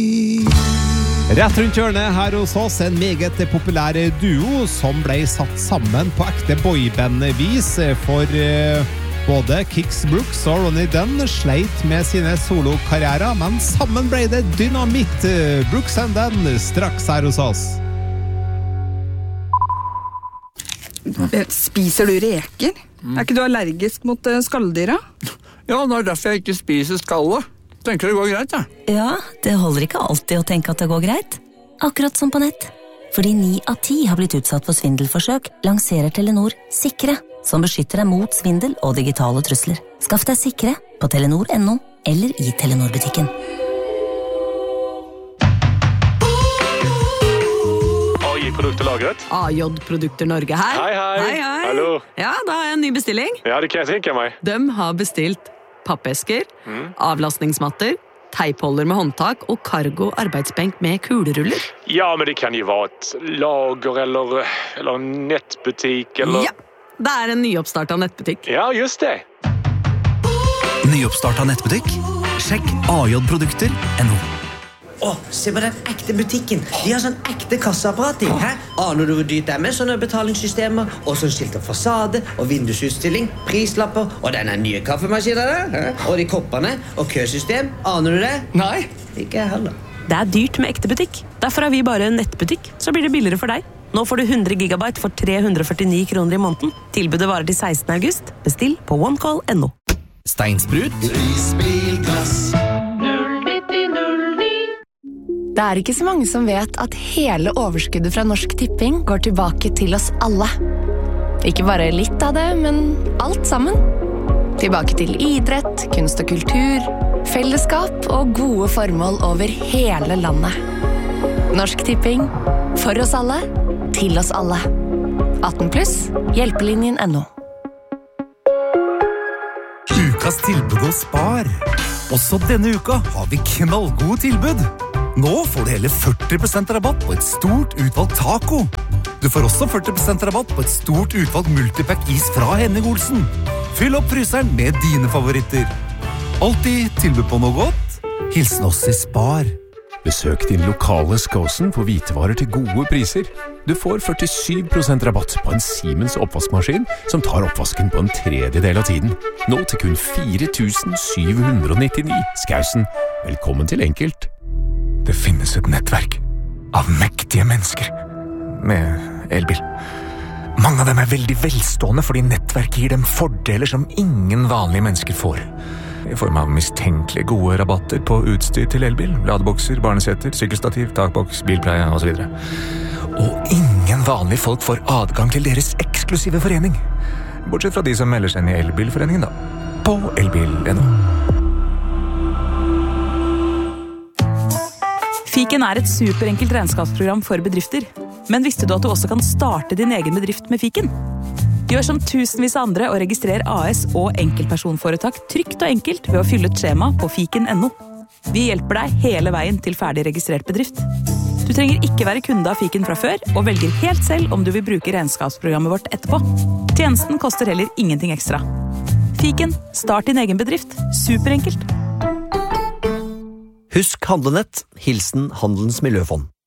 Rett rundt hjørnet her hos oss en meget populær duo som ble satt sammen på ekte boyband-vis for både Kix Brooks og Ronny Dunn sleit med sine solokarrierer, men sammen ble det dynamitt. Brooks and Dunn straks her hos oss. Spiser du reker? Ikke du allergisk mot skalldyra? Ja, det derfor jeg ikke spiser skallet. Tenker det går greit, ja. Ja, det holder ikke alltid å tenke at det går greit. Akkurat som på nett. Fordi 9 av 10 har blitt utsatt for svindelforsøk, lanserer Telenor Sikre, som beskytter deg mot svindel og digitale trusler. Skaff deg Sikre på Telenor.no eller i Telenor-butikken. Produkterlagret. AJ Produkter Norge her. Hei. Hallo. Ja, da har jeg en ny bestilling. Ja, det kan jeg tenke meg. De har bestilt pappesker, avlastningsmatter, teipholder med håndtak og cargo arbeidsbenk med kuleruller. Ja, men det kan jo være et lager eller en nettbutikk eller... Ja, det er en nyoppstart av nettbutikk. Ja, just det. Nyoppstart av nettbutikk? Sjekk ajprodukter.no. Se på den ekte butikken. De har sånn ekte kasseapparat i. Aner du hvor dyrt det er med sånne betalingssystemer, og sånn skilt og fasade, og vindusutstilling, prislapper, og denne nye kaffemaskinen der, og de koppene, og køsystem. Aner du det? Nei. Ikke jeg heller. Det er dyrt med ekte butikk. Derfor har vi bare en nettbutikk, så blir det billigere for deg. Nå får du 100 gigabyte for 349 kroner i måneden. Tilbudet varer til 16. august. Bestill på onecall.no. Steinsprut. Prisbilglass. Det er ikke så mange som vet at hele overskuddet fra Norsk Tipping går tilbake til oss alle. Ikke bare litt av det, men alt sammen. Tilbake til idrett, kunst og kultur, fellesskap og gode formål over hele landet. Norsk Tipping. For oss alle. Til oss alle. 18+, hjelpelinjen.no. Ukas tilbud hos Spar. Også denne uka har vi knallgode tilbud. Nå får du hele 40% rabatt på et stort utvalgt taco. Du får også 40% rabatt på et stort utvalgt multipack is fra Henning Olsen. Fyll opp fryseren med dine favoritter. Alltid tilbud på noe godt. Hilsen oss i Spar. Besøk din lokale Skåsen for hvitevarer til gode priser. Du får 47% rabatt på en Siemens oppvaskmaskin som tar oppvasken på en tredjedel av tiden. Nå til kun 4.799. Skausen, velkommen til Enkelt. Det finnes et nettverk av mektige mennesker med elbil. Mange av dem er veldig velstående fordi nettverket gir dem fordeler som ingen vanlige mennesker får. I form av mistenkelig gode rabatter på utstyr til elbil, ladebokser, barneseter, sykkelstativ, takboks, bilpleie og så videre. Og ingen vanlige folk får adgang til deres eksklusive forening. Bortsett fra de som melder seg inn i elbilforeningen da. På elbil.no. Fiken er et superenkelt regnskapsprogram for bedrifter. Men visste du at du også kan starte din egen bedrift med Fiken? Gjør som tusenvis av andre og registrer AS og enkeltpersonforetak trygt og enkelt ved å fylle et skjema på fiken.no. Vi hjelper deg hele veien til ferdig registrert bedrift. Du trenger ikke være kunde av Fiken fra før, og velger helt selv om du vil bruke regnskapsprogrammet vårt etterpå. Tjenesten koster heller ingenting ekstra. Fiken, start din egen bedrift. Superenkelt. Husk handlenett, hilsen Handelens Miljøfond.